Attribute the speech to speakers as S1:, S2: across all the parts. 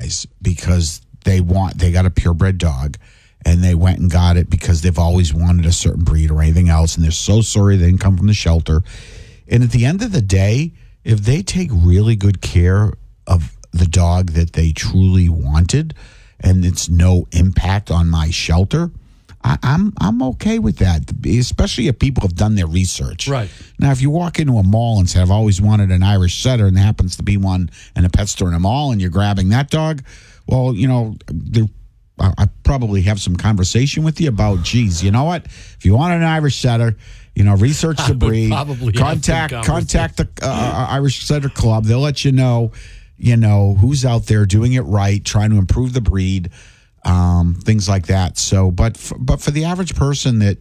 S1: apologize because they got a purebred dog and they went and got it because they've always wanted a certain breed or anything else, and they're so sorry they didn't come from the shelter. And at the end of the day, if they take really good care of the dog that they truly wanted and it's no impact on my shelter, I'm okay with that, especially if people have done their research.
S2: Right.
S1: Now, if you walk into a mall and say, I've always wanted an Irish setter, and there happens to be one in a pet store in a mall, and you're grabbing that dog, well, I probably have some conversation with you about, geez, you know what? If you want an Irish setter, research the breed, contact the Irish Setter Club. They'll let you know who's out there doing it right, trying to improve the breed. Things like that. So, but for the average person that,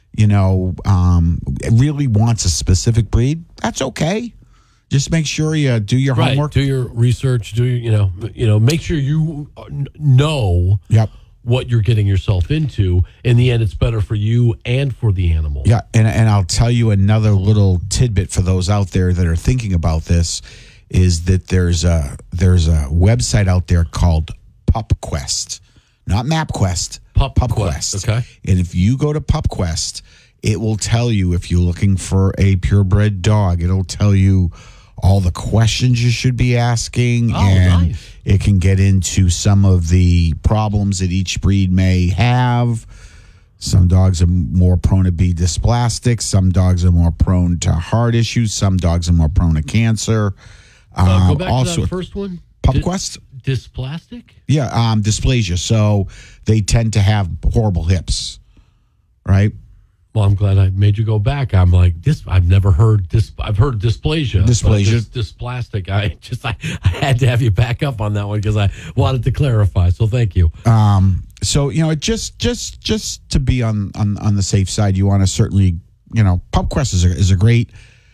S1: really wants a specific breed, that's okay. Just make sure you do your homework.
S2: Do your research. Make sure you know what you're getting yourself into. In the end, it's better for you and for the animal.
S1: Yeah. And I'll tell you another little tidbit for those out there that are thinking about this is that there's a website out there called PupQuest. Not MapQuest, PupQuest.
S2: Okay.
S1: And if you go to PupQuest, it will tell you if you're looking for a purebred dog. It'll tell you all the questions you should be asking. And nice. It can get into some of the problems that each breed may have. Some dogs are more prone to be dysplastic. Some dogs are more prone to heart issues. Some dogs are more prone to cancer.
S2: Go back to that first one.
S1: PupQuest?
S2: Dysplastic?
S1: Yeah, dysplasia. So they tend to have horrible hips, right?
S2: Well, I'm glad I made you go back. I'm like, I've never heard this. I've heard dysplasia. Dysplastic. I had to have you back up on that one because I wanted to clarify. So thank you.
S1: So just to be on the safe side, you want to certainly, PupQuest is a great.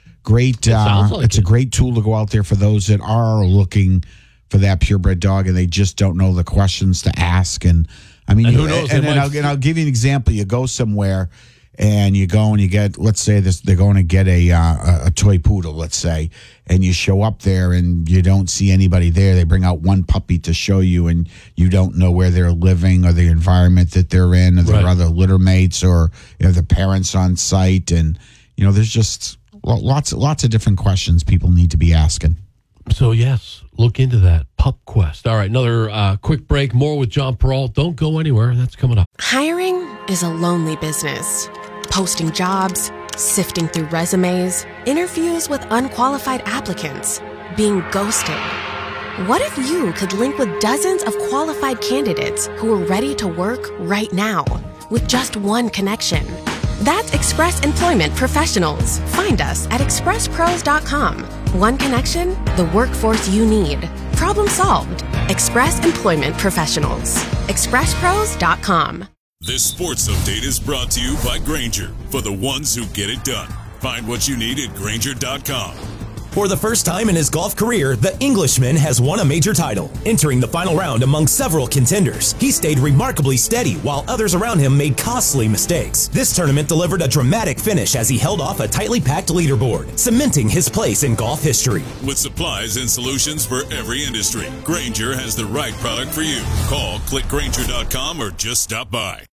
S1: It's a great tool to go out there for those that are looking for that purebred dog and they just don't know the questions to ask. And I mean,
S2: who knows?
S1: I'll give you an example. You go somewhere and you go and you get, let's say they're going to get a toy poodle, let's say, and you show up there and you don't see anybody there. They bring out one puppy to show you and you don't know where they're living or the environment that they're in or their other litter mates or the parents on site. And, there's just lots of different questions people need to be asking.
S2: So, yes, look into that. PupQuest. All right, another quick break. More with John Peralt. Don't go anywhere. That's coming up.
S3: Hiring is a lonely business. Posting jobs, sifting through resumes, interviews with unqualified applicants, being ghosted. What if you could link with dozens of qualified candidates who are ready to work right now with just one connection? That's Express Employment Professionals. Find us at expresspros.com. One connection, the workforce you need. Problem solved. Express Employment Professionals. expresspros.com.
S4: This sports update is brought to you by Grainger, for the ones who get it done. Find what you need at Grainger.com.
S5: For the first time in his golf career, the Englishman has won a major title. Entering the final round among several contenders, he stayed remarkably steady while others around him made costly mistakes. This tournament delivered a dramatic finish as he held off a tightly packed leaderboard, cementing his place in golf history.
S4: With supplies and solutions for every industry, Grainger has the right product for you. Call, click Grainger.com, or just stop by.